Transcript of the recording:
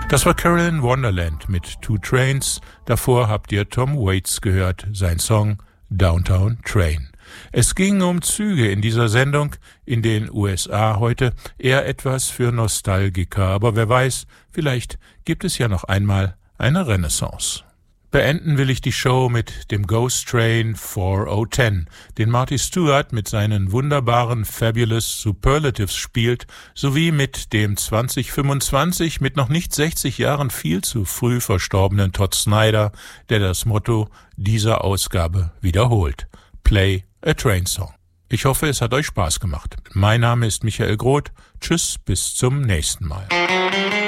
Das war Carolyn Wonderland mit Two Trains. Davor habt ihr Tom Waits gehört, sein Song Downtown Train. Es ging um Züge in dieser Sendung, in den USA heute eher etwas für Nostalgiker. Aber wer weiß, vielleicht gibt es ja noch einmal eine Renaissance. Beenden will ich die Show mit dem Ghost Train 4010, den Marty Stewart mit seinen wunderbaren Fabulous Superlatives spielt, sowie mit dem 2025 mit noch nicht 60 Jahren viel zu früh verstorbenen Todd Snider, der das Motto dieser Ausgabe wiederholt: Play a Train Song. Ich hoffe, es hat euch Spaß gemacht. Mein Name ist Michael Groth. Tschüss, bis zum nächsten Mal.